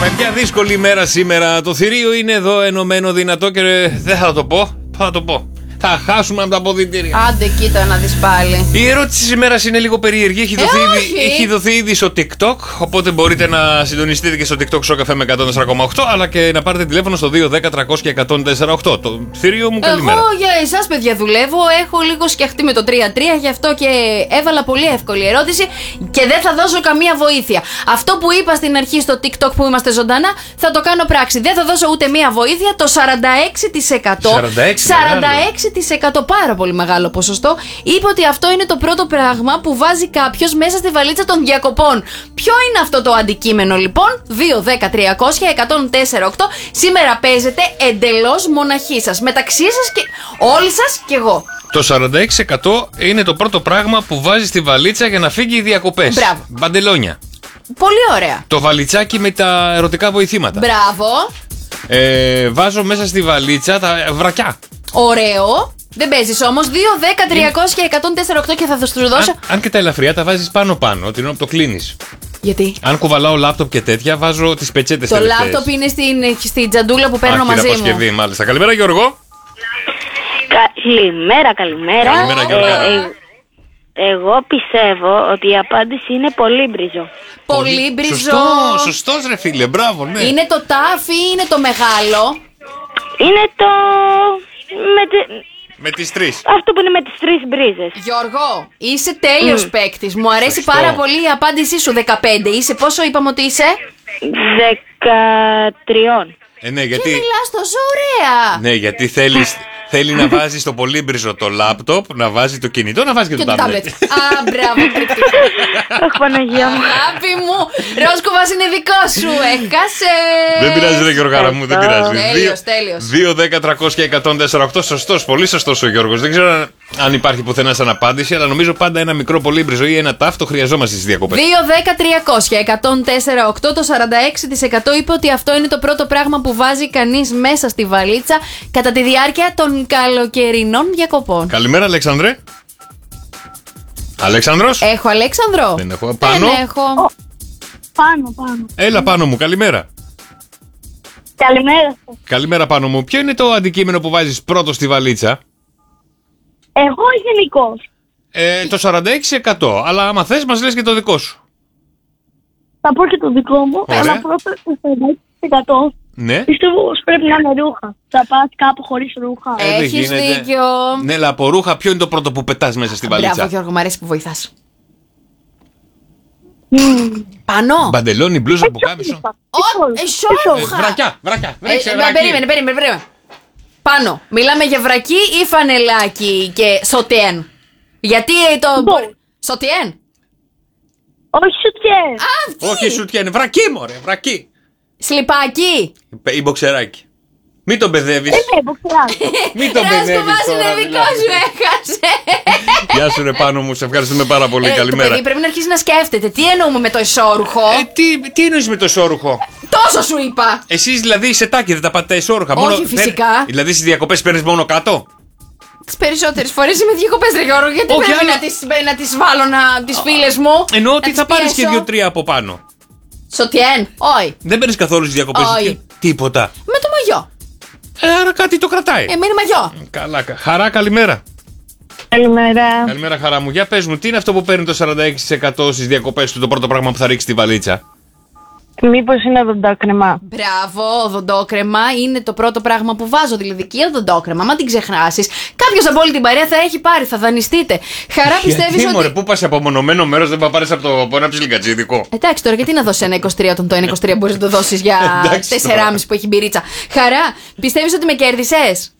Παιδιά, δύσκολη ημέρα σήμερα. Το θηρίο είναι εδώ ενωμένο, δυνατό και δεν θα το πω. Θα το πω. Θα χάσουμε από τα αποδυτήρια. Άντε, κοίτα να δεις πάλι. Η ερώτηση της ημέρας είναι λίγο περίεργη. Έχει δοθεί ήδη στο TikTok. Οπότε μπορείτε να συντονιστείτε και στο TikTok Σοκαφέ με 104,8. Αλλά και να πάρετε τηλέφωνο στο 210-300-1048. Το θηρίο μου, καλημέρα. Εγώ για εσάς, παιδιά, δουλεύω. Έχω λίγο σκιαχτεί με το 3-3. Γι' αυτό και έβαλα πολύ εύκολη ερώτηση. Και δεν θα δώσω καμία βοήθεια. Αυτό που είπα στην αρχή στο TikTok που είμαστε ζωντανά, θα το κάνω πράξη. Δεν θα δώσω ούτε μία βοήθεια. Το 46%. Πάρα πολύ μεγάλο ποσοστό. Είπε ότι αυτό είναι το πρώτο πράγμα που βάζει κάποιος μέσα στη βαλίτσα των διακοπών. Ποιο είναι αυτό το αντικείμενο, λοιπόν? 2-10-300-1048. Σήμερα παίζετε εντελώς μοναχή σας. Μεταξύ σας και όλοι σας και εγώ. Το 46% είναι το πρώτο πράγμα που βάζει στη βαλίτσα για να φύγει οι διακοπές. Μπράβο. Μπαντελόνια. Πολύ ωραία. Το βαλιτσάκι με τα ερωτικά βοηθήματα. Μπράβο. Βάζω μέσα στη βαλίτσα τα βρακιά. Ωραίο. Δεν παίζεις όμως. 2-10-300-1048 και θα σου δώσω. Αν και τα ελαφριά τα βάζεις πάνω-πάνω, την ώρα που το κλείνεις. Γιατί? Αν κουβαλάω λάπτοπ και τέτοια, βάζω τις πετσέτες Το τελευταίες. λάπτοπ είναι στην τζαντούλα που παίρνω μαζί μου. Αποσκευή, μάλιστα. Καλημέρα, Γιώργο. Καλημέρα. Καλημέρα, Γιώργο. Εγώ πιστεύω ότι η απάντηση είναι πολύμπριζο. Πολύμπριζο. Σωστός ρε φίλε, μπράβο, ναι. Είναι το τάφι ή είναι το μεγάλο? Είναι το... Με τις τρεις. Αυτό που είναι με τις τρεις μπρίζες. Γιώργο, είσαι τέλειος παίκτης. Μου αρέσει Σωστό. πάρα πολύ η απάντησή σου. 15. Είσαι πόσο είπαμε ότι είσαι? 13. Ναι, γιατί... Και μιλάς τόσο ωραία. Ναι, γιατί θέλει να βάζει στο πολύμπριζο το λάπτοπ, να βάζει το κινητό, να βάζει και το τάμπλετ. Α, μπράβο. Αχ, Παναγία μου. Αγάπη μου. Ρόσκοβας είναι δικό σου. Έχασε. Δεν πειράζει, ρε Γιώργαρα μου, δεν πειράζει. Τέλειος. 2-10-300-1048. Σωστός, πολύ σωστός ο Γιώργος. Δεν ξέρω αν υπάρχει πουθενά σαν απάντηση, αλλά νομίζω πάντα ένα μικρό πολύμπριζο ή ένα τάφτο χρειαζόμαστε στις διακοπές. 2-10-300-1048. Το 46% είπε ότι αυτό είναι το πρώτο πράγμα που βάζει κανείς μέσα στη βαλίτσα κατά τη διάρκεια των καλοκαιρινών διακοπών. Καλημέρα, Αλέξανδρε. Αλέξανδρος. Έχω Αλέξανδρο. Δεν έχω. Πάνω. Δεν έχω. Πάνω. Έλα, πάνω μου, καλημέρα. Καλημέρα σας. Καλημέρα, πάνω μου. Ποιο είναι το αντικείμενο που βάζεις πρώτο στη βαλίτσα? Εγώ γενικώς Το 46%. Αλλά άμα θες, μας λες και το δικό σου. θα πω και το δικό μου. Ωραία. Αλλά πρώτα το 40% Ναι. πιστεύω πως πρέπει να είναι ρούχα. Θα πας κάπου χωρίς ρούχα. δεν Έχεις γίνεται. δίκιο. Ναι, αλλά από ρούχα, ποιο είναι το πρώτο που πετάς μέσα στη Μπράβο, βαλίτσα? Γιώργο, μου αρέσει που βοηθάς. Πάνω. Μπαντελόνι, μπλούζα, πουκάμισο. Εσόρουχα. Βρακιά. Βρέξε βρακί. Περίμενε. Πάνω. Μιλάμε για βρακί ή φανελάκι και σοτιέν? Γιατί το... Σοτιέν. Όχι σουτιέν. Όχι σουτιέν, βρακί μωρέ, βρακί. Σλιπάκι. Ή μποξεράκι. Μην τον παιδεύεις. Μην τον παιδεύεις Ρόσκοβας είναι τώρα. δικό σου, έχασε. Γεια σου ρε πάνω μου, σε ευχαριστούμε πάρα πολύ, Το καλημέρα. παιδί πρέπει να αρχίσει να σκέφτεται. Τι εννοούμε με το ισόρουχο? Τι εννοείς με το ισόρουχο? Τόσο σου είπα. Εσείς δηλαδή σετάκι δεν τα πάτε ισόρουχα? Όχι, φυσικά. Δηλαδή στις διακοπές παίρνεις μόνο κάτω? Τις περισσότερες φορές είμαι διακοπές, ρε Γιώργο. Γιατί Όχι, πρέπει αλλά- να τις βάλω τις φίλες μου? Εννοώ ότι να θα τις πάρεις και πιέσω. 2-3 από πάνω. Σοτιέν. Όχι. Δεν παίρνεις καθόλου στις διακοπές? Όχι. Τίποτα. Με το μαγιό. Άρα κάτι το κρατάει. Μένει μαγιό. Καλά. Χαρά, καλημέρα. Καλημέρα. Καλημέρα, χαρά μου. Για πες μου, τι είναι αυτό που παίρνει το 46% στις διακοπές του, το πρώτο πράγμα που θα ρίξει στη βαλίτσα? Μήπως είναι οδοντόκρεμα? Μπράβο, οδοντόκρεμα είναι το πρώτο πράγμα που βάζω. Δηλαδή και οδοντόκρεμα, μα την ξεχνάσεις. Κάποιος από όλη την παρέα θα έχει πάρει, θα δανειστείτε. Χαρά, πιστεύεις Γιατί, μωρέ, ότι. πού πας σε απομονωμένο μέρος, δεν θα πάρεις από ένα ψιλικατζίδικο? Εντάξει, τώρα γιατί να δώσει ένα 23 όταν το 1,23 μπορείς να το δώσεις για Εντάξει, 4,5 που έχει μπυρίτσα. Χαρά, πιστεύεις ότι με κέρδισες?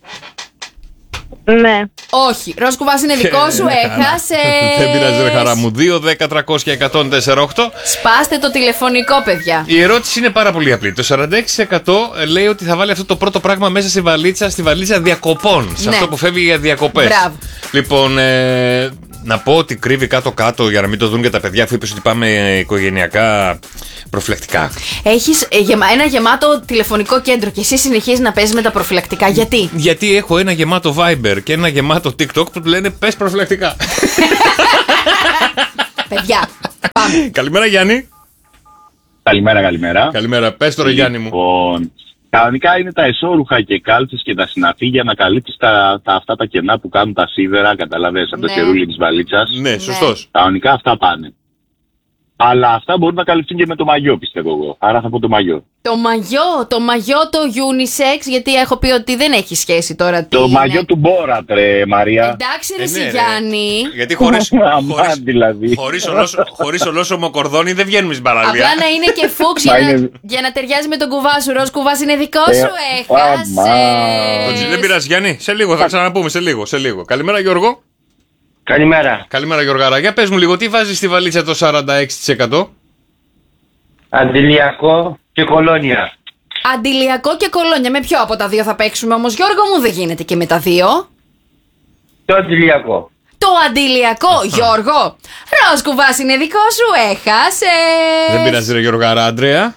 Ναι. Όχι. Ρόσκοβας είναι δικό σου, έχασες. Δεν πειράζει, ρε χαρά μου. 2-10-300-1048. Σπάστε το τηλεφωνικό, παιδιά. Η ερώτηση είναι πάρα πολύ απλή. Το 46% λέει ότι θα βάλει αυτό το πρώτο πράγμα μέσα στη βαλίτσα διακοπών. Σε Ναι. αυτό που φεύγει για διακοπές. Μπράβο. Λοιπόν, να πω ότι κρύβει κάτω-κάτω για να μην το δουν και τα παιδιά, αφού είπες ότι πάμε οικογενειακά προφυλακτικά. Έχεις ένα γεμάτο τηλεφωνικό κέντρο και εσύ συνεχίζεις να παίζεις με τα προφυλακτικά. Γιατί? Γιατί έχω ένα γεμάτο Viber και ένα γεμάτο TikTok που του λένε πες προφυλακτικά. Παιδιά, πάμε. Καλημέρα, Γιάννη. Καλημέρα. Καλημέρα. Πες τώρα, Γιάννη μου. Λοιπόν, κανονικά είναι τα εσώρουχα και κάλτσες και τα συναφή για να καλύψεις αυτά τα κενά που κάνουν τα σίδερα, καταλαβαίνεις, από το χερούλι της βαλίτσας. Ναι, σωστός. Κανονικά αυτά πάνε. Αλλά αυτά μπορούν να καλυφθούν και με το μαγιό, πιστεύω εγώ. Άρα θα πω το μαγιό. Το μαγιό το unisex, γιατί έχω πει ότι δεν έχει σχέση τώρα. Το μαγιό του Μπόρατ, ρε Μαρία. Εντάξει, ρε Ναι, Γιάννη. Γιατί δηλαδή. χωρίς ολόσωμο κορδόνι δεν βγαίνουμε στην παραλία. Απλά να είναι και φούξ για να ταιριάζει με τον κουβά σου. Ροζ κουβάς είναι δικό σου, έχασε. Δεν πειράζει, Γιάννη. Σε λίγο, θα ξαναπούμε σε λίγο. Καλημέρα, Γιώργο. Καλημέρα, Γιώργαρα. Για πες μου λίγο, τι βάζεις στη βαλίτσα το 46%? Αντιλιακό και κολόνια. Αντιλιακό και κολόνια. Με ποιο από τα δύο θα παίξουμε όμως, Γιώργο μου? Δεν γίνεται και με τα δύο. Το αντιλιακό. Το αντιλιακό, Γιώργο. Ροζ κουβάς είναι δικό σου, έχασες. Δεν πειράζει, ρε Γιώργαρα. Αντρέα.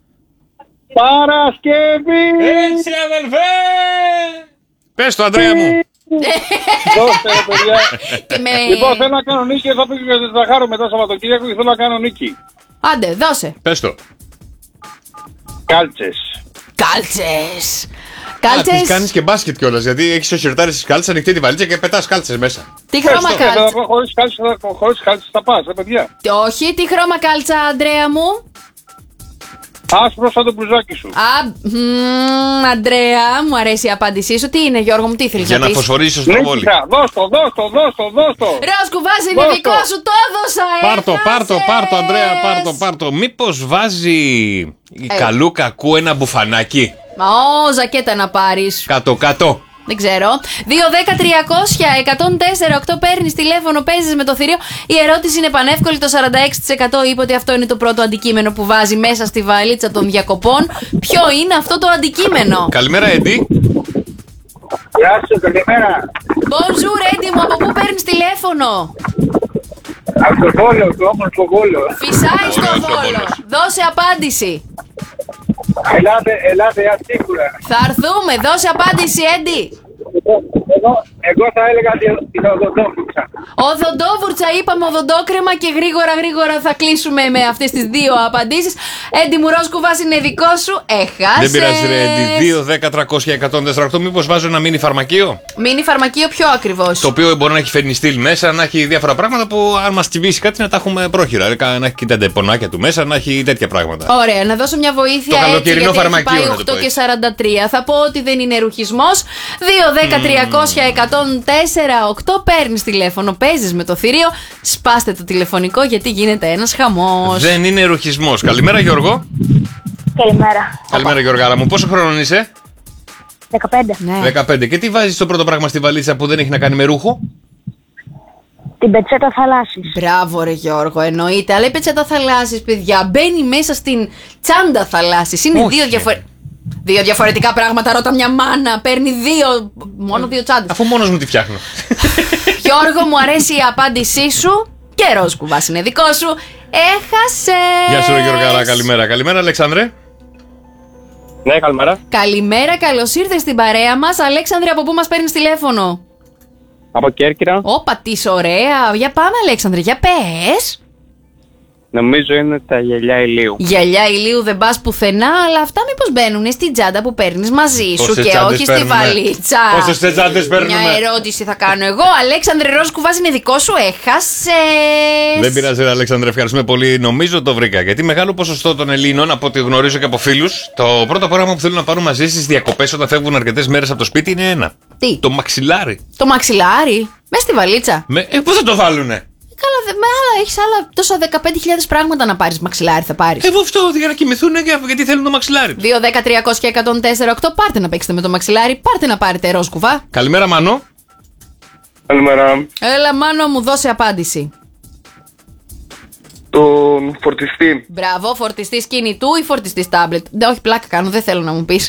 Παρασκευή! Έτσι, αδελφέ! Πες το, Αντρέα μου. Δώστε, παιδιά. Λοιπόν, θέλω να κάνω νίκη, θα πήγω και θα χαρώ μετά Σαββατοκύριακο και θέλω να κάνω νίκη. Άντε, δώσε. Πες το. Κάλτσες. Τις κάνεις και μπάσκετ κιόλας, γιατί έχεις το σιρτάρι στις κάλτσες, ανοιχτή τη βαλίτσα και πετάς κάλτσες μέσα. Τι χρώμα κάλτσα? Χωρίς κάλτσες θα πας, παιδιά. Όχι, τι χρώμα κάλτσα, Αντρέα μου? Άσπρο σαν το μπλουζάκι σου. Αντρέα, μου αρέσει η απάντησή σου. Τι είναι, Γιώργο μου, τι θέλεις Για να να πεις? φωσφορίσεις στο στροβόλι. Δώσ' το. Ροζ κουβάς είναι δικό σου, το έδωσα, Πάρτο, Αντρέα, πάρτο. Μήπως βάζει η καλού κακού ένα μπουφανάκι? Ζακέτα να πάρεις. Κάτω. Δεν ξέρω. 2-10-300-104-8 παίρνεις τηλέφωνο, παίζεις με το θηρίο. Η ερώτηση είναι πανεύκολη. Το 46% είπε ότι αυτό είναι το πρώτο αντικείμενο που βάζει μέσα στη βαλίτσα των διακοπών. Ποιο είναι αυτό το αντικείμενο? Καλημέρα, Έντι. Γεια σου, καλημέρα. Bonjour, Έντι μου, από πού παίρνεις τηλέφωνο? Από το Βόλο, το όμορφο Βόλο. Φυσάει στο Ωραίος ο Βόλο. Βόλος. Δώσε απάντηση. Ελάτε, σίγουρα. Θα έρθουμε, δώσε απάντηση, Έντι. Εγώ θα έλεγα την οδοντόβουρτσα. Οδοντόβουρτσα, είπαμε οδοντόκρεμα και γρήγορα θα κλείσουμε με αυτές τις δύο απαντήσεις. Έντι μου, Ροζ κουβάς είναι δικό σου, έχασες. Δεν πειράζει, ρε Έντι. 2-10-300-104-8. Μήπως βάζω ένα μίνι φαρμακείο? Μίνι φαρμακείο, πιο ακριβώς. Το οποίο μπορεί να έχει φερνιστήλ μέσα, να έχει διάφορα πράγματα που αν μας τσιμπήσει κάτι να τα έχουμε πρόχειρα. Να έχει και τα ντεπονάκια του μέσα, να έχει τέτοια πράγματα. Ωραία, να δώσω μια βοήθεια. Το καλοκαιρινό έτσι, φαρμακείο, γιατί να έχει το πάει πω 8 και 43. Θα πω ότι δεν είναι ρουχισμός. 2-10-300-104-8. Παίρνεις τηλέφωνο, παίζεις με το θηρίο. Σπάστε το τηλεφωνικό γιατί γίνεται ένας χαμός. Δεν είναι ρουχισμός. Καλημέρα, Γιώργο. Καλημέρα, Γιώργαρα μου. Πόσο χρόνο είσαι? 15. Ναι. 15. Και τι βάζεις το πρώτο πράγμα στη βαλίτσα που δεν έχει να κάνει με ρούχο? Την πετσέτα θαλάσσης. Μπράβο, ρε Γιώργο, εννοείται. Αλλά η πετσέτα θαλάσσης, παιδιά, μπαίνει μέσα στην τσάντα θαλάσσης. Είναι Όχι. δύο διαφορετικά πράγματα. Ρώτα μια μάνα. Παίρνει μόνο δύο τσάντες. Αφού μόνος μου τη φτιάχνω. Γιώργο, μου αρέσει η απάντησή σου. Και Ροζ κουβάς είναι δικό σου. Έχασες. Γεια σου, ρε Γιώργαρα. Καλημέρα, Αλεξάνδρε. Ναι, καλημέρα. Καλημέρα, καλώς ήρθες στην παρέα μας. Αλέξανδρε, από πού μας παίρνεις τηλέφωνο? Από Κέρκυρα. Όπα, τι ωραία. Για πάμε, Αλέξανδρε, για πες. Νομίζω είναι τα γυαλιά ηλίου. Γυαλιά ηλίου δεν πας πουθενά, αλλά αυτά μήπως μπαίνουν στην τσάντα που παίρνεις μαζί σου Πόσες και τσάντες όχι στη παίρνουμε? βαλίτσα. Πόσες τσάντες παίρνουμε? Μια ερώτηση θα κάνω εγώ. Αλέξανδρε, Ροζ κουβάς είναι δικό σου, έχασες. Δεν πειράζει, ρε Αλέξανδρε, ευχαριστούμε πολύ. Νομίζω το βρήκα. Γιατί μεγάλο ποσοστό των Ελλήνων, από ό,τι γνωρίζω και από φίλους, το πρώτο πράγμα που θέλουν να πάρουν μαζί στις διακοπές όταν φεύγουν αρκετές μέρες από το σπίτι είναι ένα. Τι? Το μαξιλάρι. Το μαξιλάρι, μέσα στη βαλίτσα. Πού θα το βάλουνε? Καλά, έχεις άλλα τόσα 15.000 πράγματα να πάρεις. Μαξιλάρι θα πάρεις. Εγώ αυτό για να κοιμηθούν γιατί θέλουν το μαξιλάρι. 2-10-300-104-8. Πάρτε να παίξετε με το μαξιλάρι. Πάρτε να πάρετε Ροζ κουβά. Καλημέρα, Μάνο. Καλημέρα. Έλα, Μάνο, μου δώσε απάντηση. Τον φορτιστή. Μπράβο, φορτιστής κινητού ή φορτιστής τάμπλετ? Όχι, πλάκα κάνω, δεν θέλω να μου πεις.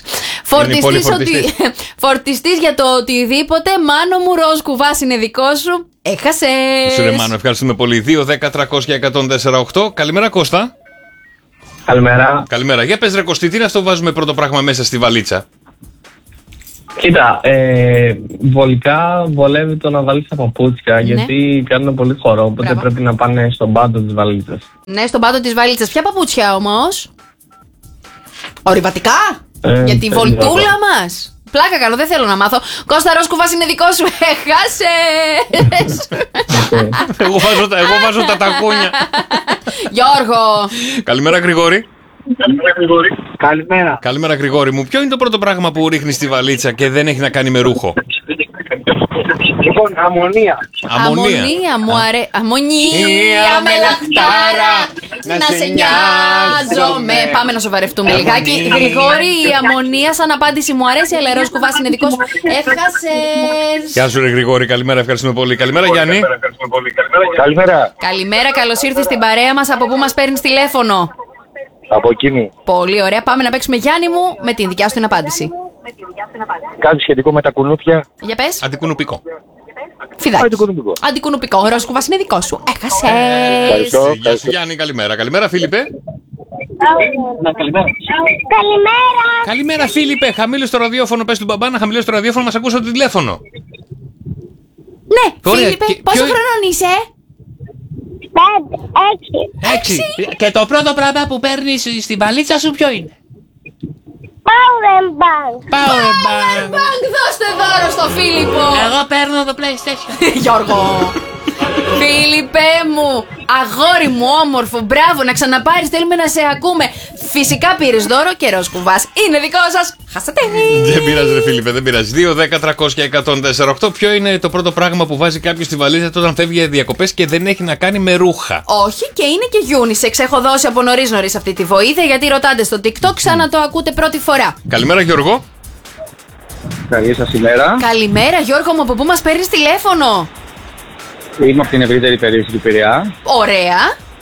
Φορτιστής για το οτιδήποτε. Μάνο μου, Ροζ κουβάς είναι δικό σου. Έχασες. Σου ρε Μάνο, ευχαριστούμε πολύ. 2-10-300-104-8. Καλημέρα, Κώστα. Καλημέρα. Για πες, ρε Κωστή, τι είναι αυτό που βάζουμε πρώτο πράγμα μέσα στη βαλίτσα? Κοίτα, βολικά βολεύει το να βάλεις τα παπούτσια, γιατί κάνουν πολύ χορό, οπότε Μπράβο. πρέπει να πάνε στον πάτο της βαλίτσας. Ναι, στον πάτο της βαλίτσας. Ποια παπούτσια όμως? Ορειβατικά! Για τη βολτούλα μας! Πλάκα κάνω, δεν θέλω να μάθω. Κώστα Ρόσκουβας είναι δικό σου. Χάσες! Εγώ βάζω τα τακούνια. Γιώργο! Καλημέρα, Γρηγόρη. Καλημέρα. Καλημέρα, Γρηγόρη μου. Ποιο είναι το πρώτο πράγμα που ρίχνεις στη βαλίτσα και δεν έχει να κάνει με ρούχο? Λοιπόν, αμμονία. Αμμονία μου αρέσει. Αμμονία με λαχτάρα. Να σε νοιάζομαι. Πάμε να σοβαρευτούμε λιγάκι. Γρηγόρη, η αμμονία σαν απάντηση μου αρέσει, αλλά Ρόσκουβας είναι δικό σου. Έχασες. Γεια σου, ρε Γρηγόρη. Καλημέρα, ευχαριστούμε πολύ. Καλημέρα, Γιάννη. Καλημέρα. Καλημέρα, καλώς ήρθες στην παρέα μας. Από πού μας παίρνεις τηλέφωνο? Από εκείνη. Πολύ ωραία. Πάμε να παίξουμε, Γιάννη μου, με την δικιά σου την απάντηση. Κάτι σχετικό με τα κουνούπια. Για πες. Αντικουνουπικό. Φιδάκι. Αντικουνουπικό. Αντικουνουπικό. Ο Ρόσκουβας είναι δικό σου. Έχασες. Ευχαριστώ. Γεια σου, Γιάννη. Καλημέρα. Καλημέρα, Φίλιππε. Καλημέρα. Καλημέρα, Φίλιππε. Χαμήλωσε το ραδιόφωνο. Πες του μπαμπά να χαμηλώσει το ραδιόφωνο. Μας ακούσω το τηλέφωνο. Ναι, Ωραία, Φίλιππε, και- πόσο ποιο- χρονών είσαι? 6. Και το πρώτο πράγμα που παίρνεις στην βαλίτσα σου ποιο είναι? Power bank. Μπανκ, δώστε δώρο στο Φίλιππο. Εγώ παίρνω το PlayStation. Γιώργο. Φίλιππε μου, αγόρι μου όμορφο, μπράβο, να ξαναπάρεις, θέλουμε να σε ακούμε. Φυσικά πήρες δώρο και Ρόσκουβας είναι δικό σας. Χάσατε. Δεν πειράζει, ρε Φίλιππε, δεν πειράζει. 2, 10, 300 και 104,8. Ποιο είναι το πρώτο πράγμα που βάζει κάποιος στη βαλίτσα του όταν φεύγει για διακοπές και δεν έχει να κάνει με ρούχα? Όχι, και είναι και unisex. Έχω δώσει από νωρίς αυτή τη βοήθεια, γιατί ρωτάτε στο TikTok, σαν να το ακούτε πρώτη φορά. Καλημέρα, Γιώργο. Καλή σας ημέρα. Καλημέρα, Γιώργο μου, από πού μας παίρνεις τηλέφωνο? Είμαι από την ευρύτερη περιοχή του Πειραιά. Ωραία.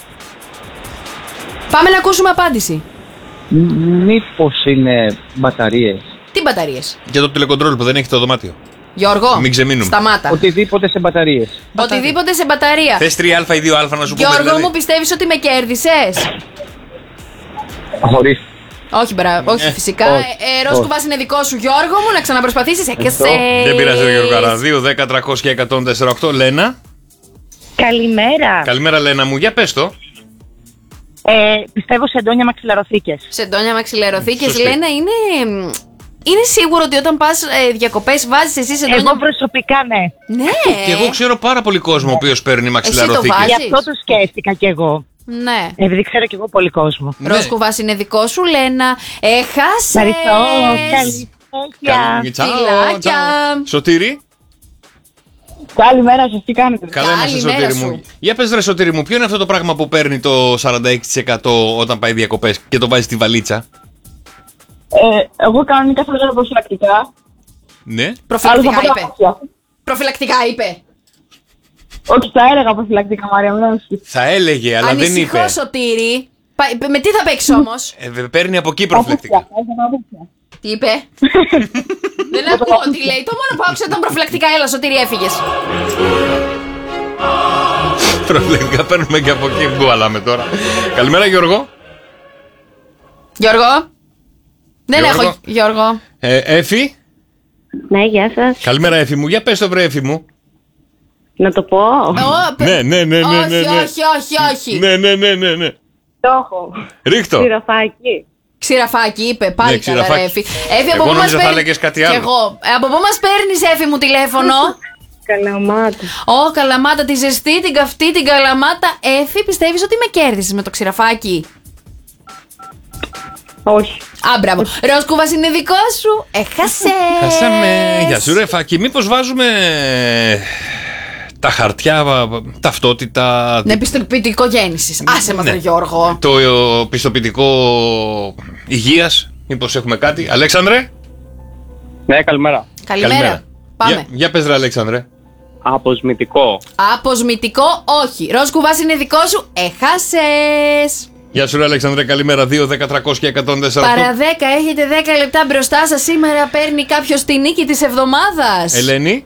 Πάμε να ακούσουμε απάντηση. Μήπως είναι μπαταρίες? Τι μπαταρίες? Για το τηλεκοντρόλ που δεν έχει το δωμάτιο. Γιώργο, Μην ξεμείνουμε. σταμάτα. Οτιδήποτε σε μπαταρίες. Οτιδήποτε σε μπαταρία. Θες 3α ή 2α να σου πούμε? Γιώργο Δηλαδή? μου, πιστεύεις ότι με κέρδισες? Χωρίς. Όχι, όχι, φυσικά. όχι, Ρόσκουβας είναι δικό σου, Γιώργο μου, να ξαναπροσπαθήσεις. Δεν πειράζει, ρε Γιώργο. 2, 10, 300 και 104,8. Λένα. Καλημέρα. Καλημέρα, Λένα μου. Για πες το. Πιστεύω σε εντόνια μαξιλαροθήκες. Σεντόνια μαξιλαροθήκες, Σωστή. Λένα, είναι σίγουρο ότι όταν πας διακοπές βάζεις εσύ σεντόνια? Εγώ προσωπικά ναι. Ναι. Και εγώ ξέρω πάρα πολύ κόσμο ο οποίος παίρνει μαξιλαροθήκες. βάζεις? Γι' αυτό το σκέφτηκα κι εγώ. Ναι. Επειδή ξέρω κι εγώ πολύ κόσμο. Ναι. Ρόσκουβας είναι δικό σου, Λένα. Έχασες. Ευχαριστώ. Καλή συνέχεια. Τσάου, Φιλάκια. τσάου. Σωτήρη. Καλημέρα σας, τι κάνετε? Καλά είμαστε, Καλημέρα Σωτήρη σου. μου. Για πες, ρε Σωτήρη μου, ποιο είναι αυτό το πράγμα που παίρνει το 46% όταν πάει διακοπές και το βάζει στη βαλίτσα? Εγώ κανονικά θα έλεγα προφυλακτικά. Ναι. Προφυλακτικά Άλλος από τα είπε. μάτια. Προφυλακτικά είπε. Όχι, θα έλεγα προφυλακτικά, Μαρία μου. Θα έλεγε, αλλά δεν είπε. Ανησυχώ, Σωτήρη. Με τι θα παίξει όμως? Παίρνει από εκεί προφυλακτικά. Τι είπε? Δεν ακούω τι λέει. Το μόνο που άκουσα ήταν προφυλακτικά. Έλα, Σωτήρη, έφυγες. Προφυλακτικά παίρνουμε και από εκεί. Μπουαλάμε τώρα. Καλημέρα, Γιώργο. Γιώργο. Δεν Γιώργο. έχω Γιώργο. Έφη. Ναι, γεια σας. Καλημέρα, Έφη μου. Για πες το, βρε, Έφη μου. Να το πω. Ναι. Όχι. Ναι. Το έχω. Ρίχτω. Ξηροφάκι. Ξηραφάκι είπε, πάλι Ναι, καλά, ξηραφάκι. ρε, Έφη. Έφη, από Εγώ πού μας νόμιζα θα παίρνει- έλεγες κάτι Κι άλλο. εγώ. Από πού μας παίρνεις, Έφη μου, τηλέφωνο? Καλαμάτα. Ω, καλαμάτα, τη ζεστή, την καυτή, την καλαμάτα. Έφη, πιστεύεις ότι με κέρδισες με το ξηραφάκι? Όχι. Α, μπράβο. Ρόσκουβας είναι δικό σου. Έχασες. Χάσαμε. Γεια σου, ρε Φάκη. Μήπως βάζουμε τα χαρτιά, ταυτότητα. Ναι, πιστοποιητικό γέννησης. Άσε μας, Ναι. ρε Γιώργο. Το πιστοποιητικό υγείας. Μήπως έχουμε κάτι. Αλέξανδρε. Ναι, καλημέρα. Καλημέρα. Πάμε. Για πες, ρε Αλέξανδρε. Αποσμητικό. Αποσμητικό, όχι. Ρόσκουβας είναι δικό σου. Έχασες. Γεια σου, ρε Αλέξανδρε. Καλημέρα. 2, 10, 300 και 104. Παρά 10, έχετε 10 λεπτά μπροστά σας. Σήμερα παίρνει κάποιος τη νίκη της εβδομάδας. Ελένη.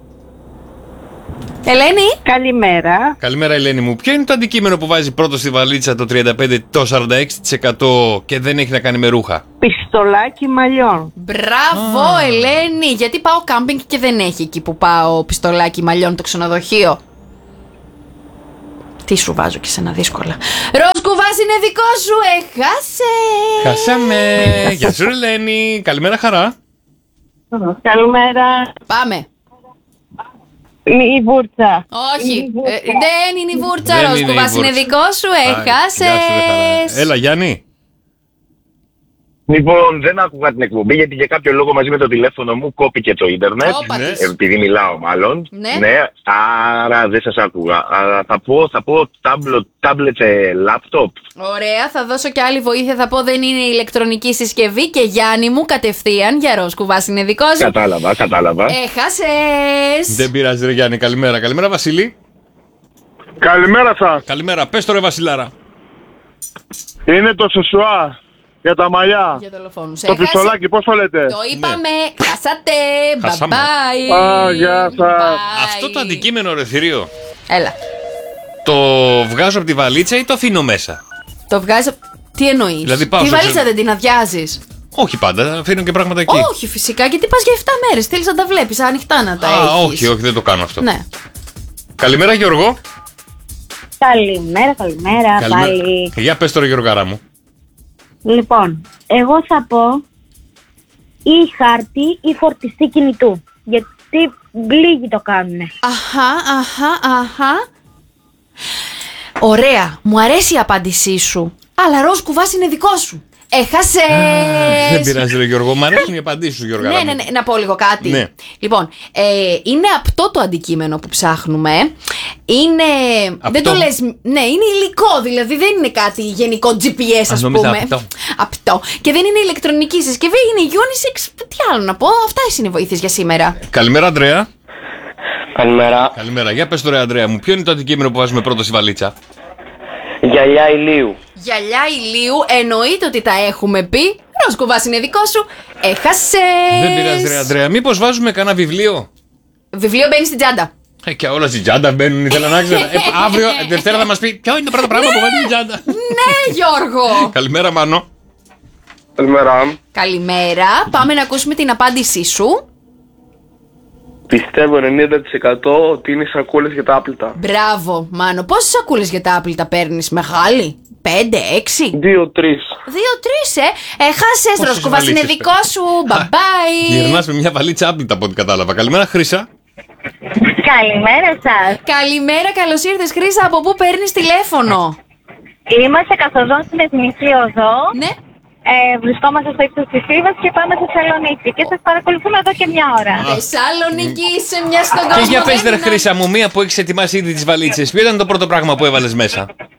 Ελένη. Καλημέρα. Καλημέρα, Ελένη μου. Ποιο είναι το αντικείμενο που βάζει πρώτο στη βαλίτσα το 35%, το 46% και δεν έχει να κάνει με ρούχα? Πιστολάκι μαλλιών. Μπράβο, Ελένη. Γιατί πάω κάμπινγκ και δεν έχει εκεί που πάω πιστολάκι μαλλιών το ξενοδοχείο. Τι σου βάζω και σε ένα δύσκολα. Ροζ κουβάς είναι δικό σου, έχασε. Χάσαμε. Γεια σου, Ελένη. Καλημέρα, χαρά. Καλημέρα. Πάμε. Η βούρτσα. Όχι, δεν είναι η βούρτσα. Δεν Ροζ είναι η κουβάς είναι βούρτσα. δικό σου, Γεια σου, ρε έχασες. χαρά. Έλα, Γιάννη. Λοιπόν, δεν άκουγα την εκπομπή γιατί για κάποιο λόγο μαζί με το τηλέφωνο μου κόπηκε το ίντερνετ. Όπα Ναι. της. Επειδή μιλάω μάλλον. Ναι. Άρα δεν σας άκουγα. Αλλά θα πω τάμπλετ, λάπτοπ. Ωραία, θα δώσω και άλλη βοήθεια. Θα πω δεν είναι ηλεκτρονική συσκευή. Και Γιάννη μου, κατευθείαν για Ροζ κουβάς είναι δικό σου. Κατάλαβα. Έχασες. Δεν πειράζει, ρε Γιάννη. Καλημέρα. Καλημέρα, Βασίλη. Καλημέρα σας. Καλημέρα. Πες το, ρε Βασιλάρα. Είναι το σεσουά για τα μαλλιά. Για δολοφόνους. Το πιστολάκι, πώς το λέτε. Το είπαμε. Χάσατε. Χάσαμε. Bye bye. Γεια σας. Bye. Αυτό το αντικείμενο, ρε θηρίο, Έλα. το βγάζω από τη βαλίτσα ή το αφήνω μέσα? Το βγάζω. Τι εννοείς? Δηλαδή, πάω Τη στο βαλίτσα ξένο. δεν την αδειάζεις? Όχι πάντα, αφήνω και πράγματα εκεί. Όχι, φυσικά, γιατί πας για 7 μέρες. Θέλεις να τα βλέπεις, ανοιχτά να τα Α, έχεις. όχι, δεν το κάνω αυτό. Ναι. Καλημέρα, Γιώργο. Καλημέρα πάλι. Για πες τώρα, Γιώργαρα μου. Λοιπόν, εγώ θα πω ή χάρτη ή φορτιστή κινητού. Γιατί λίγοι το κάνουνε. Αχα. Ωραία, μου αρέσει η απάντησή σου. Αλλά ροζ κουβάς είναι δικό σου. Έχασες. Δεν πειράζει, ρε Γιώργο. Μ' αρέσουν οι απαντήσεις σου, Γιώργαρα. Ναι, να πω λίγο κάτι. Ναι. Λοιπόν, είναι απτό το αντικείμενο που ψάχνουμε. Είναι. Απτό. Δεν το λες. Ναι, είναι υλικό, δηλαδή δεν είναι κάτι γενικό GPS, ας νόμιζα πούμε. απτό. Απτό. Και δεν είναι ηλεκτρονική συσκευή, είναι unisex. Τι άλλο να πω, αυτά είναι οι βοήθειες για σήμερα. Καλημέρα, Αντρέα. Καλημέρα. Καλημέρα. Για πες τώρα, Αντρέα μου, ποιο είναι το αντικείμενο που βάζουμε πρώτο στη βαλίτσα? Γυαλιά ηλίου. Γυαλιά ηλίου, εννοείται ότι τα έχουμε πει. Ροζ κουβάς είναι δικό σου. Έχασες. Δεν πειράζει, ρε Αντρέα. Μήπως βάζουμε κανένα βιβλίο? Βιβλίο μπαίνει στην τσάντα. Και όλα στην τσάντα μπαίνουν, ήθελα να ξέρω. Αύριο, Δευτέρα θα μας πει ποιο είναι το πρώτο πράγμα που βάζει στην τσάντα. Ναι, Γιώργο. Καλημέρα, Μάνο. Καλημέρα. Καλημέρα. Πάμε να ακούσουμε την απάντησή σου. Πιστεύω 90% ότι είναι σακούλες για τα άπλυτα. Μπράβο, Μάνο. Πόσες σακούλες για τα άπλυτα παίρνεις? Μεγάλη? 5, 6? 2-3. 2-3, Έχασες. Πόσες Ροζ κουβάς είναι βαλίτσες δικό σου. Bye-bye. Γυρνάς με μια βαλίτσα άπλυτα από ό,τι κατάλαβα. Καλημέρα, Χρύσα. Καλημέρα σας. Καλημέρα, καλώς ήρθες, Χρύσα. Από πού παίρνεις τηλέφωνο? Είμαστε καθοδόν στην Εθνική Οδό. Ναι. Βρισκόμαστε στο ύψος της Θήβας και πάμε στη Θεσσαλονίκη. Και σας παρακολουθούμε εδώ και μια ώρα. Θεσσαλονίκη, είσαι μια στον κόσμο. Και για πες, δεν ρε είναι. Χρύσα μου, μία που έχεις ετοιμάσει ήδη τις βαλίτσες. Ποιο ήταν το πρώτο πράγμα που έβαλες μέσα?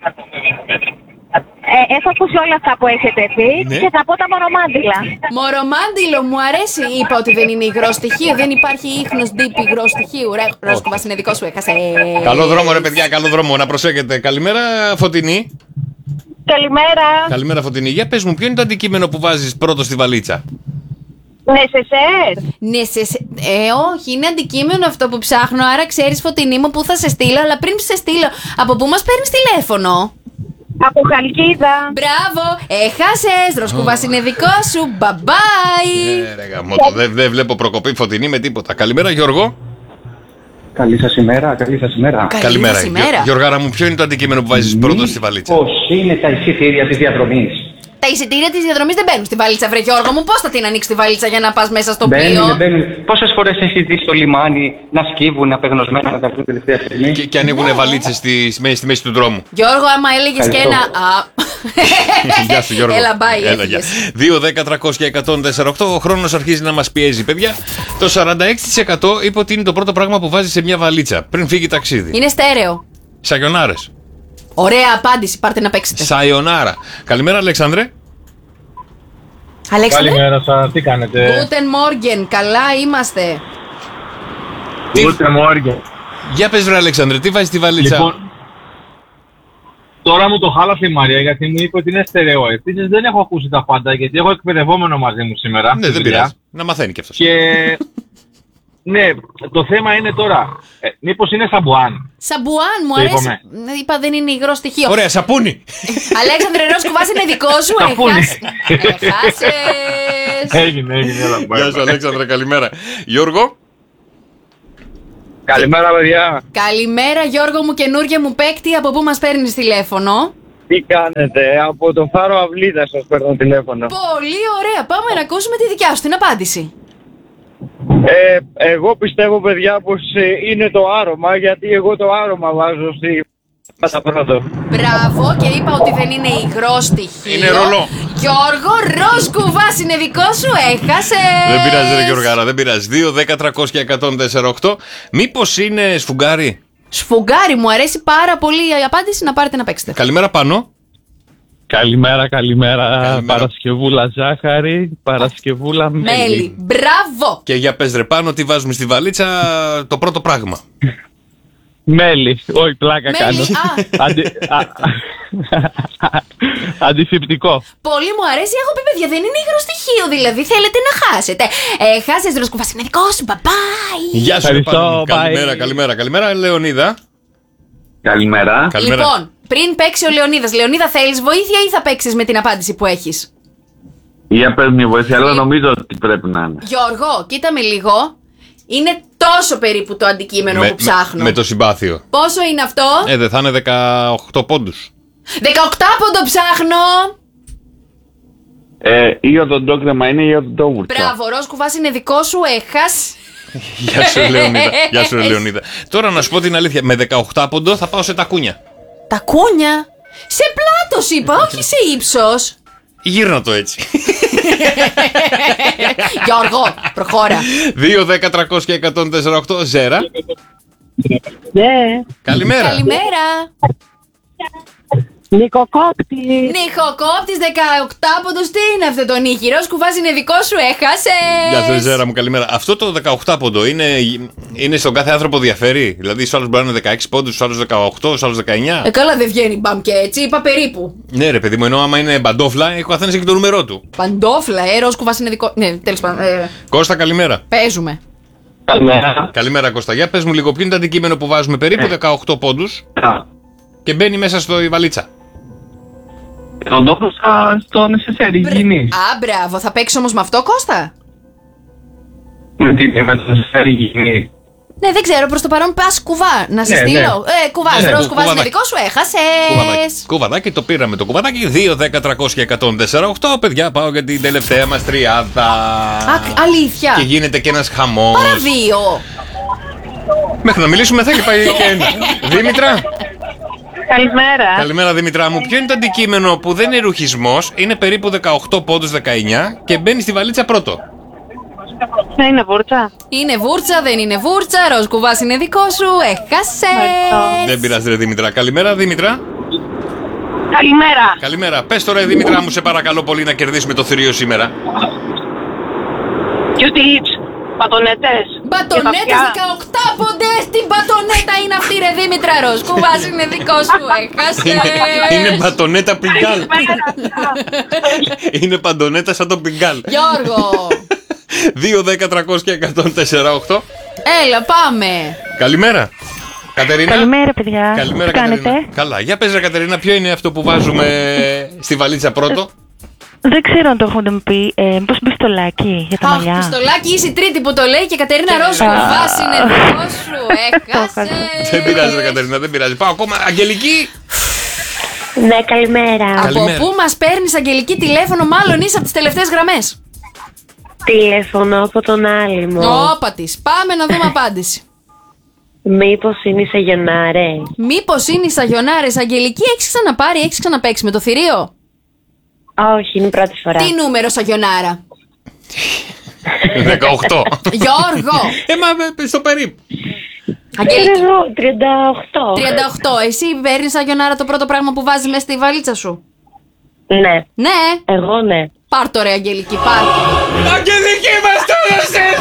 Έχω ακούσει όλα αυτά που έχετε πει Ναι. και θα πω τα μορομάντιλα. Μορομάντιλο, μου αρέσει. Είπα ότι δεν είναι υγρό στοιχείο. Δεν υπάρχει ίχνος deep υγρό στοιχείου. Ρε, Ροζ κουβάς είναι δικό σου. Έχασε. Καλό δρόμο, ρε παιδιά, καλό δρόμο. Να προσέχετε. Καλημέρα, Φωτεινή. Καλημέρα. Καλημέρα, Φωτεινή. Για πες μου, ποιο είναι το αντικείμενο που βάζεις πρώτο στη βαλίτσα? Νεσεσέρ. Ναι, όχι, είναι αντικείμενο αυτό που ψάχνω. Άρα ξέρεις, Φωτεινή μου, που θα σε στείλω. Αλλά πριν σε στείλω, από πού μας παίρνεις τηλέφωνο? Από Χαλκίδα. Μπράβο, έχασες. Ροζ κουβάς είναι δικό σου. Bye bye. Ρε γαμώτο, δεν βλέπω προκοπή Φωτεινή με τίποτα. Καλημέρα, Γιώργο. Καλή σας ημέρα, καλή σας ημέρα. Καλή σας ημέρα. Γιωργάρα μου, ποιο είναι το αντικείμενο που βάζεις πρώτο στη βαλίτσα? Πώς είναι τα εισιτήρια της διαδρομής? Τα εισιτήρια της διαδρομής δεν μπαίνουν στη βαλίτσα, βρε Γιώργο μου. Πώς θα την ανοίξει τη βαλίτσα για να πας μέσα στο πλοίο? Μπαίνουν. Πόσες φορές έχεις δει στο λιμάνι να σκύβουν απεγνωσμένα να τα βρουν τελευταία στιγμή? Και ανοίγουν βαλίτσες στη μέση του δρόμου. Γιώργο, άμα έλεγες και ένα. Γεια σου, Γιώργο. Έλα, bye, Έλα, γεια. έφυγες. 2, 10, 300 και 104,8. Ο χρόνος αρχίζει να μας πιέζει, παιδιά. Το 46% είπε ότι είναι το πρώτο πράγμα που βάζει σε μια βαλίτσα πριν φύγει ταξίδι. Είναι στέρεο. Σαγιονάρες. Ωραία απάντηση, πάρτε να παίξετε. Σαϊονάρα. Καλημέρα, Αλέξανδρε. Αλέξανδρε. Καλημέρα σας, τι κάνετε? Guten Morgen, καλά είμαστε. Ούτε μόρια. Για πες, βρε Αλέξανδρε, τι βάζεις στη βαλίτσα? Λοιπόν, τώρα μου το χάλασε η Μαρία γιατί μου είπε ότι είναι στερεό. Επίσης δεν έχω ακούσει τα πάντα γιατί έχω εκπαιδευόμενο μαζί μου σήμερα. Ναι, στη δεν δουλειά. πειράζει. Να μαθαίνει κι αυτός. Και ναι, το θέμα είναι τώρα, μήπως είναι σαμπουάν. Σαμπουάν, μου Το αρέσει. είπαμε. Είπα δεν είναι υγρό στοιχείο. Ωραία, σαπούνι. Αλέξανδρε, Ροζ κουβάς είναι δικό σου. Σαπούνι. Έχασες. Έγινε, έλα. Γεια σου, Αλέξανδρε, καλημέρα. Γιώργο. Καλημέρα, παιδιά. Καλημέρα, Γιώργο μου, καινούργια μου παίκτη. Από πού μας παίρνεις τηλέφωνο? Τι κάνετε? Από το Φάρο Αυλίδα σας παίρνω τηλέφωνο. Πολύ ωραία. Πάμε να ακούσουμε τη δικιά σου την απάντηση. Εγώ πιστεύω, παιδιά, πως είναι το άρωμα, γιατί εγώ το άρωμα βάζω στη πάτα πρώτο. Μπράβο, και είπα ότι δεν είναι υγρό στοιχείο. Είναι ρολό. Γιώργο, ροζ κουβάς είναι δικό σου, έχασες. Δεν πειράζει, ρε Γιώργαρα, δεν πειράζει. 2, 10, 300 και 104,8. Μήπως είναι σφουγγάρι? Σφουγγάρι, μου αρέσει πάρα πολύ η απάντηση, να πάρετε να παίξετε. Καλημέρα, Πάνο. Καλημέρα. Παρασκευούλα ζάχαρη, Παρασκευούλα Μέλι. Μπράβο. Και για πες ρε Πάνο, τι βάζουμε στη βαλίτσα το πρώτο πράγμα? Μέλι, όχι πλάκα Μέλι, κάνω. Αντισηπτικό. Πολύ μου αρέσει, έχω πει παιδιά, δεν είναι υγρό στοιχείο, δηλαδή θέλετε να χάσετε. Χάσες, Ροσκουβάς, είναι δικό σου, bye. Γεια σου, ρε Πάνο. Bye. Καλημέρα, Λεωνίδα. Καλημέρα. Λοιπόν, πριν παίξει ο Λεωνίδας, Λεωνίδα, θέλεις βοήθεια ή θα παίξεις με την απάντηση που έχεις? Για πες μια βοήθεια, αλλά νομίζω ότι πρέπει να είναι. Γιώργο, κοίτα με λίγο. Είναι τόσο περίπου το αντικείμενο που ψάχνω. Με το συμπάθειο. Πόσο είναι αυτό? Δεν θα είναι 18 πόντους. 18 πόντο ψάχνω. Ή οδοντόκρεμα είναι ή οδοντόβουρτσα. Μπράβο, Ροσκουβάς είναι δικό σου, έχας. Γεια σου, Λεωνίδα. Τώρα να σου πω την αλήθεια. Με 18 πόντο θα πάω σε τακούνια. Τακούνια. Σε πλάτος είπα, όχι σε ύψος. Γύρνα το έτσι. Γιώργο, προχώρα. 2, 10, 300 και 104,8. Ζέρα. Ναι. Καλημέρα. Καλημέρα. Νικοκόπτη. Νυχοκόπτης 18 πόντους, τι είναι αυτό το νύχι? Ροσκουβάς είναι δικό σου, έχασες. Γεια σου, Ζέρα μου, καλημέρα. Αυτό το 18 πόντο είναι στον κάθε άνθρωπο διαφέρει? Δηλαδή, στους άλλους μπορεί να είναι 16 πόντους, στους άλλους 18, στους άλλους 19. Καλά, δεν βγαίνει μπαμ και έτσι, είπα περίπου. Ναι, ρε παιδί μου, ενώ άμα είναι μπαντόφλα, έχει ο καθένας και το νούμερό του. Παντόφλα, Ροσκουβάς είναι δικό. Ναι, τέλος πάντων. Κώστα, καλημέρα. Παίζουμε. Καλημέρα. Καλημέρα, Κώστα. Για πες μου λίγο, ποιο είναι το αντικείμενο που βάζουμε περίπου 18 πόντους και μπαίνει μέσα στο βαλίτσα? Τον τόχο στο νεσεσέρι, υγιεινή. Α, μπράβο, θα παίξεις όμως με αυτό, Κώστα? Με το νεσεσέρι υγιεινή. Ναι, δεν ξέρω, προς το παρόν πας κουβά. Να σε στείλω. Κουβάς, Ροσκουβάς είναι δικό σου, έχασες. Κουβαδάκι, το πήραμε το κουβαδάκι. 2, 10, 300 και 104,8. Παιδιά, πάω για την τελευταία μας τριάδα. Αλήθεια. Και γίνεται και ένας χαμός. Παραδείο. Μέχρι να μιλήσουμε θα έχει πάει και ένα. Δήμητρα. Καλημέρα. Καλημέρα, Δήμητρά μου. Ποιο είναι το αντικείμενο που δεν είναι ρουχισμός, είναι περίπου 18 πόντους, 19 και μπαίνει στη βαλίτσα πρώτο? Δεν είναι βούρτσα. Είναι βούρτσα, δεν είναι βούρτσα. Ροσκουβάς είναι δικό σου, έχασες. Δεν πειράζει, ρε Δήμητρα. Καλημέρα, Δήμητρα. Καλημέρα. Καλημέρα. Πες τώρα, Δήμητρά μου, σε παρακαλώ πολύ, να κερδίσουμε το θηρίο σήμερα. Cutie Μπατονέτες. Μπατονέτες 18 ποντές. Τι μπατονέτα είναι αυτή, ρε Δήμητρα? Ροσκουβάς είναι δικό σου, έχασες. Είναι μπατονέτα πιγκάλ. Είναι παντονέτα σαν το πιγκάλ. Γιώργο. 2, 10, 300 και 104,8. Έλα, πάμε. Καλημέρα. Κατερίνα. Καλημέρα, παιδιά. Καλημέρα, Τι Κατερίνα. κάνετε? Καλά. Για πες, ρε Κατερίνα, ποιο είναι αυτό που βάζουμε στη βαλίτσα πρώτο? Δεν ξέρω αν το έχουν πει. Μήπως πιστολάκι για τα Αχ, μαλλιά. πιστολάκι, είσαι η τρίτη που το λέει και Κατερίνα Ροσκουβάς είναι δικό σου, έχασες. Δεν πειράζει, ρε Κατερίνα, δεν πειράζει. Πάω ακόμα. Αγγελική. Ναι, καλημέρα. Από Καλημέρα. πού μας παίρνεις, Αγγελική, τηλέφωνο? Μάλλον είσαι από τις τελευταίες γραμμές. Τηλέφωνο από τον Άλυμο. Όπα της. Πάμε να δούμε απάντηση. Μήπως είναι οι Σαγιονάρες. Μήπως είναι οι Σαγιονάρες? Αγγελική, έχεις ξαναπάρει, έχεις ξαναπαίξει με το θηρίο? Όχι, είναι η πρώτη φορά. Τι νούμερο Σαγιονάρα? 18. Γιώργο. Μα στο περίπου. Αγγελική. Εγώ, 38. 38. Εσύ παίρνεις Σαγιονάρα το πρώτο πράγμα που βάζεις μέσα στη βαλίτσα σου? Ναι, Ναι. εγώ ναι. Πάρ' το, ρε Αγγελική, πάρ' το. Αγγελική, μας το έδωσες!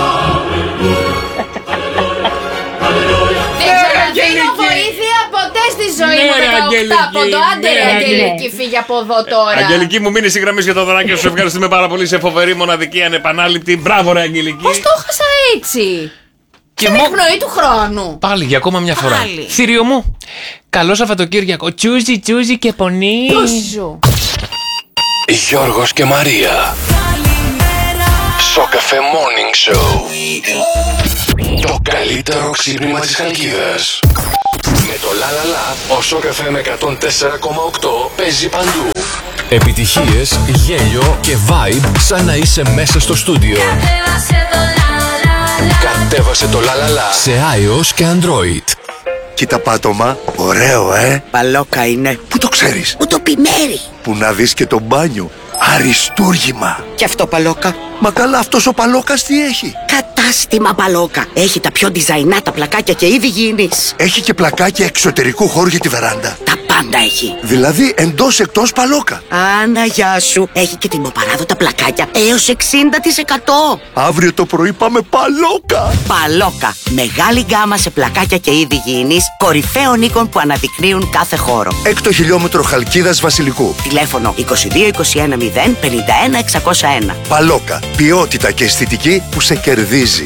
Δεν ξαναδίνω βοήθεια ποτέ στη ζωή Ναι, μου. ρε, 18 Αγγελική, πόντο. Άντε, ναι, ρε Αγγελική. Αγγελική, φύγε από εδώ τώρα. Αγγελική, μου μείνει η γραμμή για το δωράκι σου. Ευχαριστούμε πάρα πολύ. Σε φοβερή, μοναδική, ανεπανάληπτη. Μπράβο, ρε Αγγελική. Πώς το χάσα έτσι? Και Στην εκπνοή του χρόνου. Πάλι για ακόμα μια φορά. Πάλι. Θήριο μου. Καλό Σαββατοκύριακο. Τσούζι, τσούζι και πονί. Πούσου. Γιώργος και Μαρία. Σοκαφέ Morning Show. Το καλύτερο ξύπνημα της Χαλκίδας. Με το λαλαλα, ο Shock FM 104,8 παίζει παντού. Επιτυχίες, γέλιο και vibe σαν να είσαι μέσα στο στούντιο. Κατέβασε το λαλαλα σε iOS και Android. Κοίτα πάτωμα, ωραίο Παλόκα είναι. Πού το ξέρεις? Μου το πει Μέρη. Που να δεις και το μπάνιο. Αριστούργημα. Και αυτό Παλόκα. Μα καλά, αυτός ο Παλόκας τι έχει? Κατάστημα Παλόκα. Έχει τα πιο διζαϊνάτα πλακάκια και είδη γήινης. Έχει και πλακάκια εξωτερικού χώρου για τη βεράντα. Τα πάντα έχει. Δηλαδή εντός εκτός Παλόκα. Άνα, γεια σου. Έχει και τιμοπαράδοτα πλακάκια έως 60%. Αύριο το πρωί πάμε Παλόκα. Παλόκα. Μεγάλη γκάμα σε πλακάκια και είδη γήινης. Κορυφαίων οίκων που αναδεικνύουν κάθε χώρο. 6 χιλιόμετρο Χαλκίδας Βασιλικού. Τηλέφωνο 2221 0 51 601. Παλόκα. Ποιότητα και αισθητική που σε κερδίζει.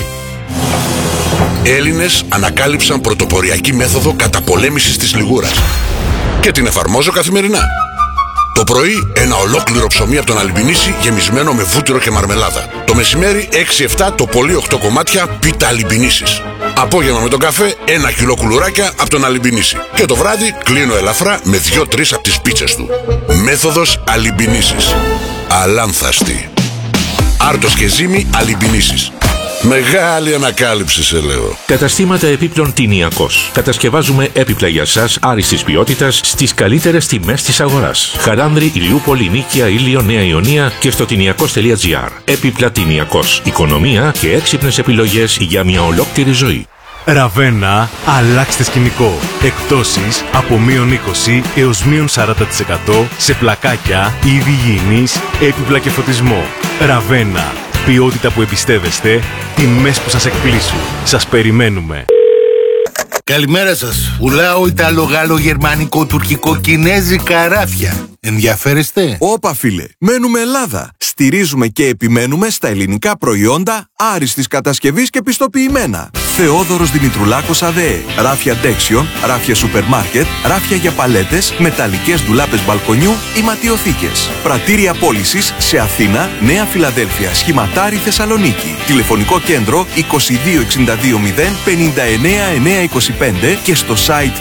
Έλληνες ανακάλυψαν πρωτοποριακή μέθοδο καταπολέμησης της λιγούρας και την εφαρμόζω καθημερινά. Το πρωί ένα ολόκληρο ψωμί από τον Αλιμπινίση γεμισμένο με βούτυρο και μαρμελάδα. Το μεσημέρι 6-7 το πολύ 8 κομμάτια πίτα Αλιμπινίσης. Απόγευμα με τον καφέ 1 κιλό κουλουράκια από τον Αλιμπινίση. Και το βράδυ κλείνω ελαφρά με 2-3 από τις πίτσες του. Μέθοδος Αλιμπινίσης. Αλάνθαστη. Άρτος και ζύμη Αλιμπινίσης. Μεγάλη ανακάλυψη σε λέω. Καταστήματα επίπλων Τηνιακός. Κατασκευάζουμε έπιπλα για σας άριστης ποιότητας στις καλύτερες τιμές της αγοράς. Χαράνδρη, Ηλιούπολη, Νίκαια, Ήλιο, Νέα Ιωνία και στο τηνιακός.gr. Έπιπλα Τηνιακός. Οικονομία και έξυπνες επιλογές για μια ολόκληρη ζωή. Ραβένα, αλλάξτε σκηνικό. Εκπτώσεις από -20 έως -40% σε πλακάκια, είδη γήινης, έπιπλα και φωτισμό. Ραβένα. Ποιότητα που εμπιστεύεστε, τιμές που σας εκπλήσουν. Σας περιμένουμε. Καλημέρα σας. Πουλάω Ιταλο, Γάλλο, Γερμανικό, Τουρκικό, Κινέζικα ράφια. Ενδιαφέρεστε? Όπα φίλε, μένουμε Ελλάδα. Στηρίζουμε και επιμένουμε στα ελληνικά προϊόντα άριστης κατασκευής και πιστοποιημένα. Θεόδωρος Δημητρουλάκος ΑΔΕ. Ράφια ντέξιον, ράφια σούπερ μάρκετ, ράφια για παλέτες, μεταλλικές ντουλάπες μπαλκονιού ή ματιοθήκες. Πρατήρια πώλησης σε Αθήνα, Νέα Φιλαδέλφια, Σχηματάρι, Θεσσαλονίκη. Τηλεφωνικό κέντρο 2262 0 59 925 και στο site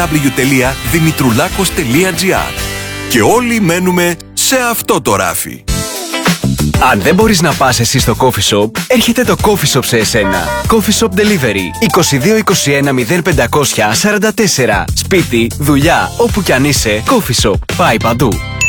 www.dimitroulakos.gr. Και όλοι μένουμε σε αυτό το ράφι. Αν δεν μπορείς να πας εσύ στο coffee shop, έρχεται το coffee shop σε εσένα. Coffee shop delivery 2221 0500 44. Σπίτι, δουλειά, όπου κι αν είσαι, coffee shop. Πάει παντού.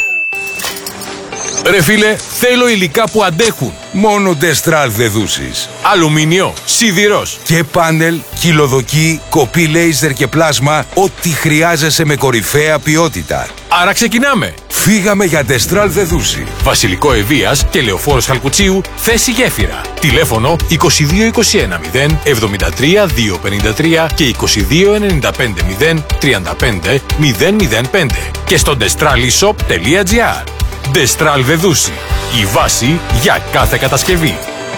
Ρε φίλε, θέλω υλικά που αντέχουν. Μόνο Destral δεδούσεις. Αλουμίνιο, σιδηρός και πάνελ, κυλοδοκή, κοπή λέιζερ και πλάσμα, ό,τι χρειάζεσαι με κορυφαία ποιότητα. Άρα ξεκινάμε. Φύγαμε για Destral δεδούση. Βασιλικό Ευβίας και Λεωφόρος Χαλκουτσίου, θέση γέφυρα. Τηλέφωνο 2221 0 73 253 και 2295 0 35 005 και στο destralishop.gr. Destral Δεδούση. Η βάση για κάθε κατασκευή.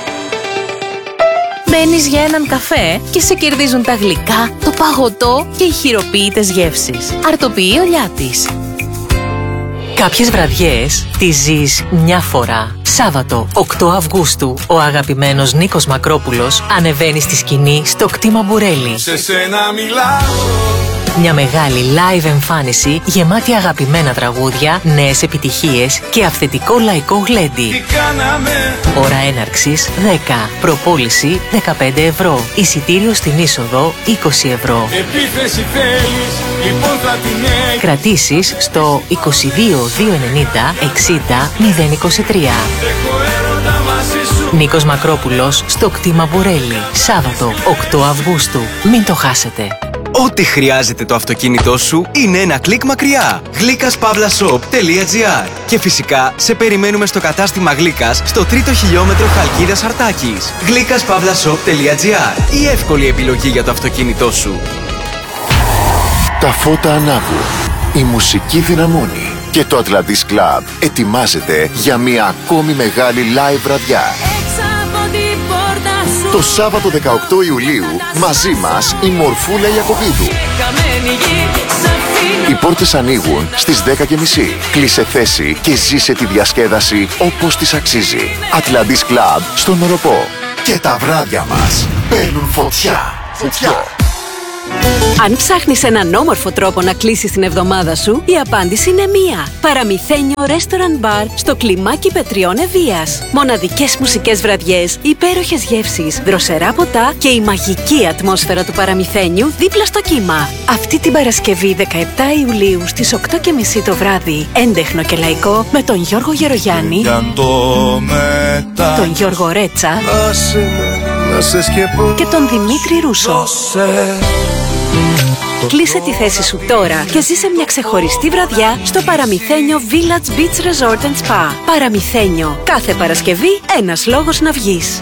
Μπαίνεις για έναν καφέ και σε κερδίζουν τα γλυκά, το παγωτό και οι χειροποίητες γεύσεις. Αρτοποιεί ο Λιάτης. Κάποιες βραδιές τις ζεις μια φορά. Σάββατο 8 Αυγούστου, ο αγαπημένος Νίκος Μακρόπουλος ανεβαίνει στη σκηνή στο κτήμα Μπουρέλι. Σε σένα μιλάω. Μια μεγάλη live εμφάνιση γεμάτη αγαπημένα τραγούδια, νέες επιτυχίες και αυθεντικό λαϊκό γλέντι. Ώρα έναρξης 10. Προπόληση 15 ευρώ. Εισιτήριο στην είσοδο 20 ευρώ. Επίθεση θέλεις, λοιπόν θα την έχεις. Κρατήσεις στο 22 290 60 023. Νίκος Μακρόπουλος στο κτήμα Μπουρέλι. Σάββατο 8 Αυγούστου. Μην το χάσετε. Ό,τι χρειάζεται το αυτοκίνητό σου είναι ένα κλικ μακριά. Glykaspavlashop.gr. Και φυσικά σε περιμένουμε στο κατάστημα Γλύκας στο 3ο χιλιόμετρο Χαλκίδας Αρτάκης. Glykaspavlashop.gr. Η εύκολη επιλογή για το αυτοκίνητό σου. Τα φώτα ανάβουν. Η μουσική δυναμώνει. Και το Atlantis Club ετοιμάζεται για μια ακόμη μεγάλη live βραδιά. Το Σάββατο 18 Ιουλίου μαζί μας η Μορφούλα Ιακωβίδου. Οι πόρτες ανοίγουν στις 10:30. Κλείσε θέση και ζήσε τη διασκέδαση όπως της αξίζει. Atlantis Club στον Οροπό. Και τα βράδια μας παίρνουν φωτιά. Φωτιά. Αν ψάχνεις έναν όμορφο τρόπο να κλείσεις την εβδομάδα σου, η απάντηση είναι μία. Παραμυθένιο Restaurant Bar στο κλιμάκι Πετριών Ευβοίας. Μοναδικές μουσικές βραδιές, υπέροχες γεύσεις, δροσερά ποτά και η μαγική ατμόσφαιρα του Παραμυθένιου δίπλα στο κύμα. Αυτή την Παρασκευή 17 Ιουλίου στις 8:30 το βράδυ, έντεχνο και λαϊκό με τον Γιώργο Γερογιάννη, τον Γιώργο Ρέτσα και τον Δημήτρη Ρούσο. Κλείσε τη θέση σου τώρα και ζήσε μια ξεχωριστή βραδιά στο Παραμυθένιο Village Beach Resort and Spa. Παραμυθένιο. Κάθε Παρασκευή ένας λόγος να βγεις.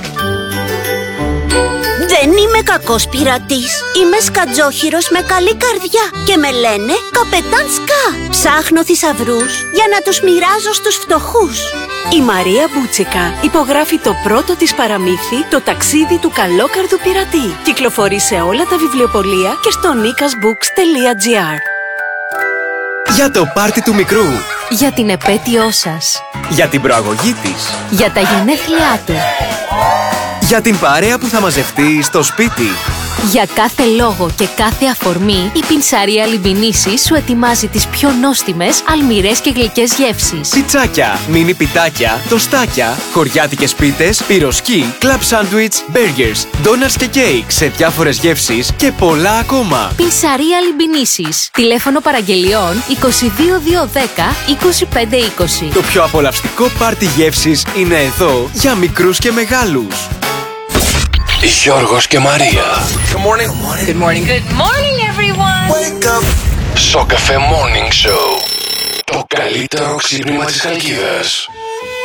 Δεν είμαι κακός πειρατής. Είμαι σκατζόχυρος με καλή καρδιά και με λένε Καπετάν Σκά. Ψάχνω θησαυρούς για να τους μοιράζω στους φτωχούς. Η Μαρία Μπούτσικα υπογράφει το πρώτο της παραμύθι, το ταξίδι του καλόκαρδου πειρατή. Κυκλοφορεί σε όλα τα βιβλιοπωλεία και στο nikasbooks.gr. Για το πάρτι του μικρού. Για την επέτειό σας. Για την προαγωγή της. Για τα γενέθλιά του. Για την παρέα που θα μαζευτεί στο σπίτι. Για κάθε λόγο και κάθε αφορμή, η Πινσαρία Λιμπινίσης σου ετοιμάζει τις πιο νόστιμες, αλμυρές και γλυκές γεύσεις. Πιτσάκια, μίνι πιτάκια, τοστάκια, χωριάτικες πίτες, πυροσκή, κλαμπ σάντουιτς, μπέργκερς, ντόνατς και κέικ σε διάφορες γεύσεις και πολλά ακόμα. Πινσαρία Λιμπινίσης. Τηλέφωνο παραγγελιών 22210 2520. Το πιο απολαυστικό πάρτι γεύσης είναι εδώ για μικρούς και μεγάλους. Γιώργος και Μαρία. Good morning. Good morning. Good morning, everyone. Wake up. Σοκ FM Morning Show. Το καλύτερο ξύπνημα της Χαλκίδας.